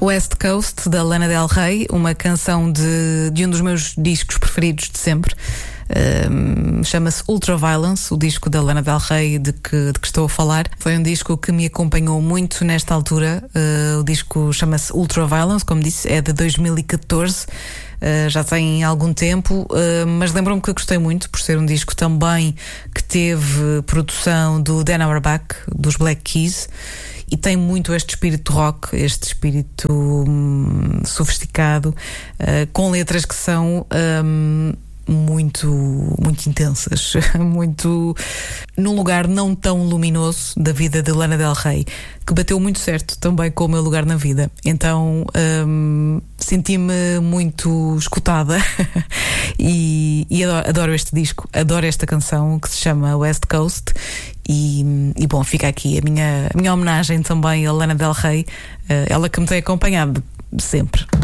West Coast, da Lana Del Rey, uma canção de um dos meus discos preferidos de sempre. Chama-se Ultraviolence, o disco da Lana Del Rey de que estou a falar. Foi um disco que me acompanhou muito nesta altura. O disco chama-se Ultraviolence, como disse, é de 2014. Já tem algum tempo, mas lembro-me que gostei muito por ser um disco também que teve produção do Dan Auerbach, dos Black Keys, e tem muito este espírito rock, este espírito sofisticado, com letras que são muito intensas, muito num lugar não tão luminoso da vida de Lana Del Rey, que bateu muito certo também com o meu lugar na vida. Então senti-me muito escutada e adoro este disco, adoro esta canção que se chama West Coast. E bom, fica aqui a minha homenagem também a Lana Del Rey, ela que me tem acompanhado sempre.